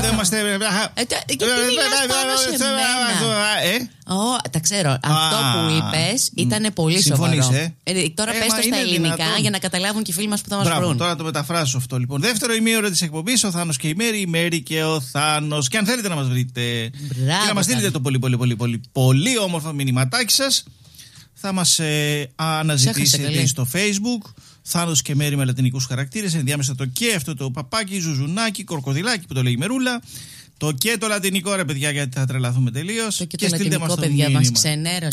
δεν είμαστε. Γιατί μιλάς πάνω σε μένα. Τα ξέρω. Αυτό που είπες ήταν πολύ σοβαρό. Τώρα πες το στα ελληνικά για να καταλάβουν και οι φίλοι μας που θα μας βρουν. Τώρα το μεταφράσω αυτό λοιπόν. Δεύτερο ημίωρο της εκπομπής, ο Θάνος και η Μέρη, η Μέρη και ο Θάνος. Και αν θέλετε να μας βρείτε και να μας στείλετε το πολύ όμορφο μηνυματάκι σας, θα μας αναζητήσετε στο Facebook. Θάνος και Μέρη με λατινικούς χαρακτήρες. Ενδιάμεσα το και αυτό το παπάκι, ζουζουνάκι, κορκοδιλάκι που το λέει Μερούλα. Το και το λατινικό ρε παιδιά, γιατί θα τρελαθούμε τελείως. Το και το λατινικό παιδιά μας ξενέρωσε.